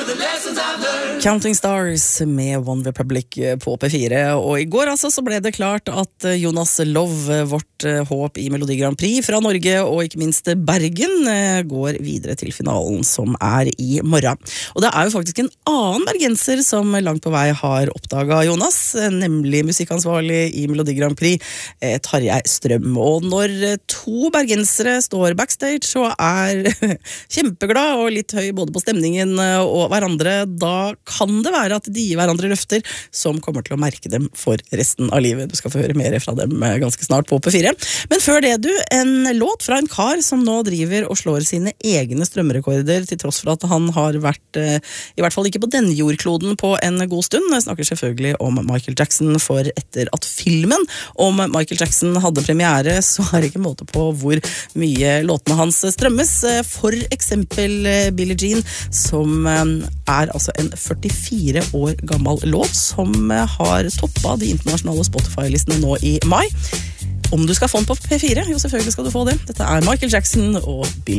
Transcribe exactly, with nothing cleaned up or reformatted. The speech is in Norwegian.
Counting Stars med One Republic på P fire, og i går altså så ble det klart at Jonas Love, vårt håp i Melodi Grand Prix fra Norge og ikke minst Bergen, går videre til finalen som er i morgen. Og det er jo faktisk en annen bergenser som langt på vei har oppdaget Jonas, nemlig musikkansvarlig i Melodi Grand Prix, Tarjei Strøm. Og når to bergensere står backstage og er kjempeglad og litt høy både på stemningen og hverandre, da kan det være at de gir hverandre løfter som kommer til å merke dem for resten av livet. Du skal få høre mer fra dem ganske snart på P fire. Men før det, du, en låt fra en kar som nå driver og slår sine egne strømrekorder, til tross for at han har vært, i hvert fall ikke på denne jordkloden på en god stund. Jeg snakker selvfølgelig om Michael Jackson, for etter at filmen om Michael Jackson hadde premiere, så er det ikke måte på hvor mye låtene hans strømmes. For eksempel Billie Jean, som er altså en førtifire år gammel låt som har toppet de internasjonale Spotify-listene nå i mai. Om du skal få den på P fire, jo selvfølgelig skal du få det. Dette er Michael Jackson og Billie